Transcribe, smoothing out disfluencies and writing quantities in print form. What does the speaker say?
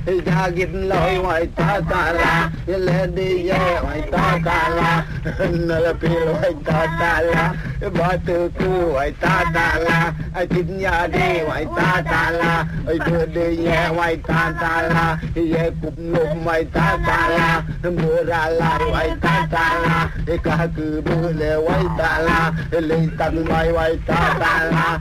Sakit loy wai tatala Ledi ye wai tatala Nalapil wai tatala Batuku wai tatala Tinyadi wai tatala Dudi ye wai tatala Ye kupnum wai tatala Murala wai tatala Kaku bule wai tatala Lintan wai tatala